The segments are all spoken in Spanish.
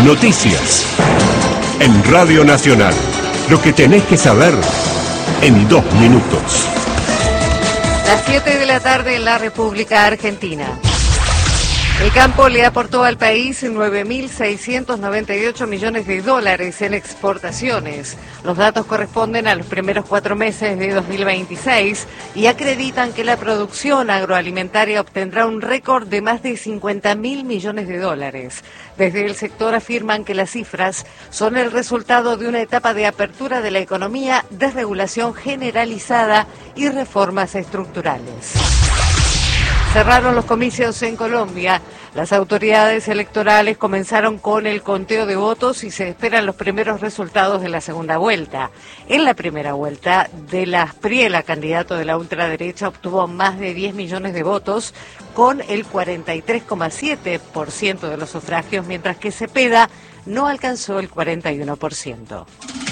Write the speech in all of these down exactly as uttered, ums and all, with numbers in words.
Noticias. En Radio Nacional. Lo que tenés que saber en dos minutos. Las siete de la tarde en la República Argentina. El campo le aportó al país nueve mil seiscientos noventa y ocho millones de dólares en exportaciones. Los datos corresponden a los primeros cuatro meses de dos mil veintiséis y acreditan que la producción agroalimentaria obtendrá un récord de más de cincuenta mil millones de dólares. Desde el sector afirman que las cifras son el resultado de una etapa de apertura de la economía, desregulación generalizada y reformas estructurales. Cerraron los comicios en Colombia. Las autoridades electorales comenzaron con el conteo de votos y se esperan los primeros resultados de la segunda vuelta. En la primera vuelta, De la Espriella, candidato de la ultraderecha, obtuvo más de diez millones de votos con el cuarenta y tres coma siete por ciento de los sufragios, mientras que Cepeda no alcanzó el cuarenta y uno por ciento.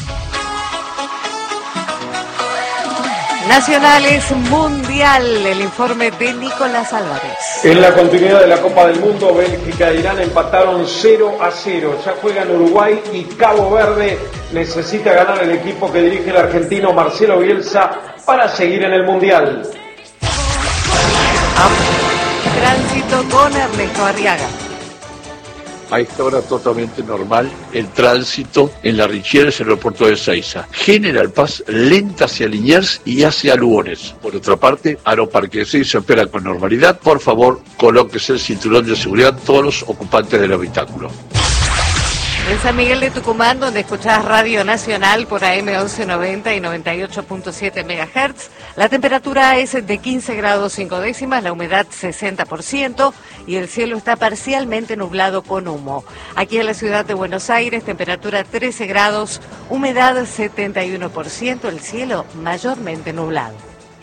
Nacionales Mundial, el informe de Nicolás Álvarez. En la continuidad de la Copa del Mundo, Bélgica e Irán empataron cero a cero. Ya juegan Uruguay y Cabo Verde. Necesita ganar el equipo que dirige el argentino Marcelo Bielsa para seguir en el Mundial. Tránsito con Ernesto Arriaga. A esta hora totalmente normal el tránsito en la Richieres, en el aeropuerto de Ezeiza. General Paz lenta hacia Liniers y hacia Lugones. Por otra parte, Aeroparque de Ezeiza opera con normalidad. Por favor, colóquese el cinturón de seguridad todos los ocupantes del habitáculo. En San Miguel de Tucumán, donde escuchás Radio Nacional por A M once noventa y noventa y ocho punto siete megahertz, la temperatura es de quince grados cinco décimas, la humedad sesenta por ciento y el cielo está parcialmente nublado con humo. Aquí en la ciudad de Buenos Aires, temperatura trece grados, humedad setenta y uno por ciento, el cielo mayormente nublado.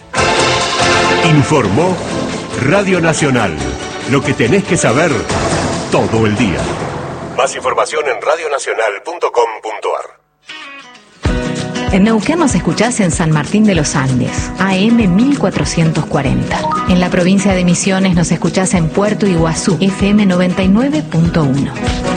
Informó Radio Nacional. Lo que tenés que saber todo el día. Más información en radio nacional punto com punto a r. En Neuquén nos escuchás en San Martín de los Andes, A M mil cuatrocientos cuarenta. En la provincia de Misiones nos escuchás en Puerto Iguazú, F M noventa y nueve punto uno.